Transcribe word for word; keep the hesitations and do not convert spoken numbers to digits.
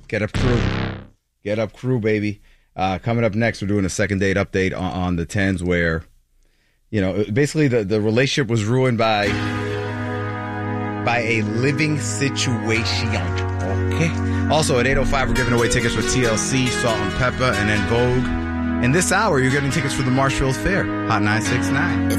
Get Up Crew. Get Up Crew, baby. Uh, coming up next, we're doing a second date update on, on the tens where, you know, basically the, the relationship was ruined by by a living situation. Okay. Also, at eight oh five, we're giving away tickets for T L C, Salt and Pepper, and then Vogue. In this hour, you're getting tickets for the Marshfield Fair. Hot nine six nine.